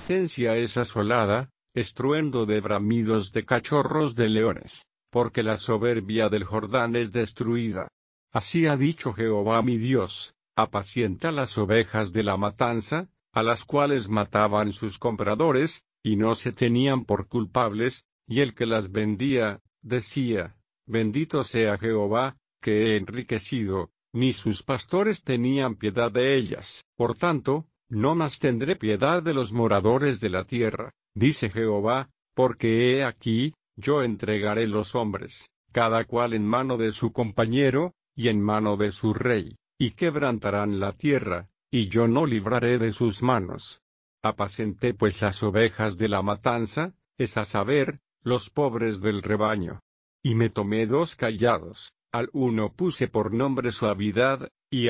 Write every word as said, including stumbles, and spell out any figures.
presencia es asolada, estruendo de bramidos de cachorros de leones, porque la soberbia del Jordán es destruida. Así ha dicho Jehová mi Dios: apacienta las ovejas de la matanza, a las cuales mataban sus compradores, y no se tenían por culpables, y el que las vendía, decía: bendito sea Jehová, que he enriquecido, ni sus pastores tenían piedad de ellas. Por tanto, no más tendré piedad de los moradores de la tierra, dice Jehová, porque he aquí, yo entregaré los hombres, cada cual en mano de su compañero, y en mano de su rey, y quebrantarán la tierra, y yo no libraré de sus manos. Apacenté pues las ovejas de la matanza, es a saber, los pobres del rebaño. Y me tomé dos callados, al uno puse por nombre Suavidad, y